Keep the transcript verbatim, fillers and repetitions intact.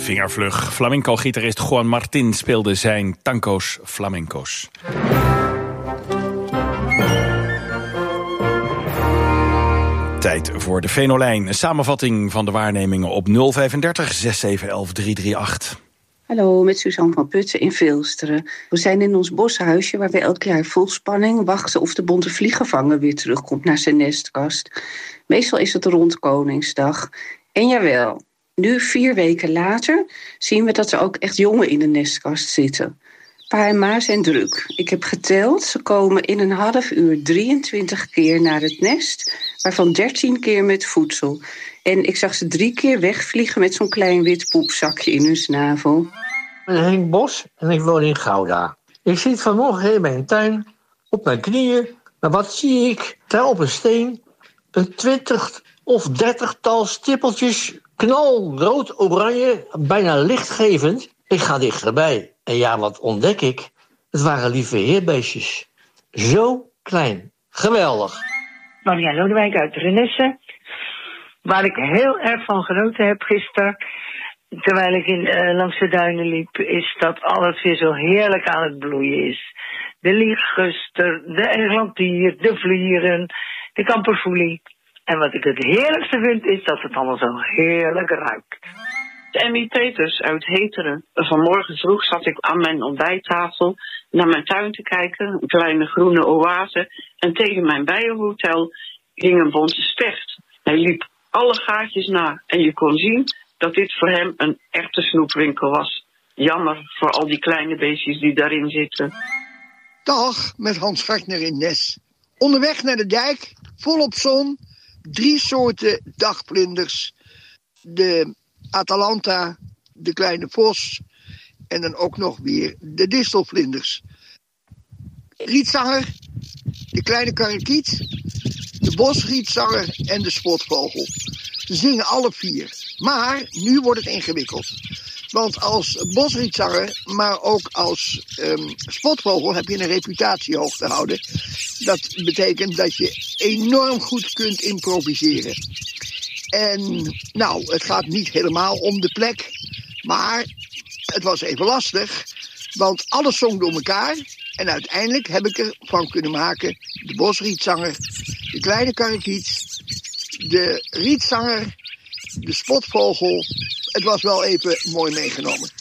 Vingervlug. Flamenco-gitarist Juan Martín speelde zijn tango's flamenco's. Tijd voor de Venolijn. Een samenvatting van de waarnemingen op nul vijfendertig zes zeven elf drie drie acht. Hallo, met Suzanne van Putten in Vilsteren. We zijn in ons boshuisje waar we elk jaar vol spanning wachten of de bonte vliegenvanger weer terugkomt naar zijn nestkast. Meestal is het rond Koningsdag. En jawel, nu vier weken later zien we dat er ook echt jongen in de nestkast zitten. Pa en ma zijn druk. Ik heb geteld, ze komen in een half uur drieëntwintig keer naar het nest, waarvan dertien keer met voedsel. En ik zag ze drie keer wegvliegen met zo'n klein wit poepzakje in hun snavel. Ik ben Henk Bos en ik woon in Gouda. Ik zit vanmorgen in mijn tuin, op mijn knieën. Maar wat zie ik? Daar op een steen een twintig of dertigtal stippeltjes, knalrood, oranje, bijna lichtgevend. Ik ga dichterbij. En ja, wat ontdek ik? Het waren lieve heerbeestjes. Zo klein. Geweldig. Maria Lodewijk uit Renesse. Waar ik heel erg van genoten heb gisteren, terwijl ik in, uh, langs de duinen liep, is dat alles weer zo heerlijk aan het bloeien is. De liegguster, de eglantier, de vlieren, de kamperfoelie. En wat ik het heerlijkste vind, is dat het allemaal zo heerlijk ruikt. Emmy Peters uit Heteren. Vanmorgen vroeg zat ik aan mijn ontbijttafel naar mijn tuin te kijken, een kleine groene oase. En tegen mijn bijenhotel hing een bonte specht. Hij liep alle gaatjes na en je kon zien dat dit voor hem een echte snoepwinkel was. Jammer voor al die kleine beestjes die daarin zitten. Dag, met Hans Gartner in Nes. Onderweg naar de dijk, volop zon, drie soorten dagvlinders. De Atalanta, de kleine vos en dan ook nog weer de distelvlinders. Rietzanger, de kleine karakiet, de bosrietzanger en de spotvogel. Ze zingen alle vier. Maar nu wordt het ingewikkeld. Want als bosrietzanger, maar ook als um, spotvogel heb je een reputatie hoog te houden. Dat betekent dat je enorm goed kunt improviseren. En nou, het gaat niet helemaal om de plek, maar het was even lastig, want alles zong door elkaar. En uiteindelijk heb ik ervan kunnen maken de bosrietzanger, de kleine karakiet, de rietzanger, de spotvogel. Het was wel even mooi meegenomen.